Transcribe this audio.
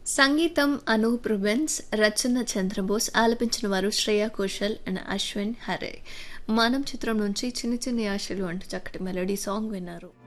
సంగీతం అనూప్ రూబెన్స్, రచన చంద్రబోస్, ఆలపించిన వారు శ్రేయా ఘోషల్ అండ్ అశ్విన్ హరే. మనం చిత్రం నుంచి చిన్ని చిన్ని ఆశలు అంటూ చక్కటి మెలోడీ సాంగ్ విన్నారు.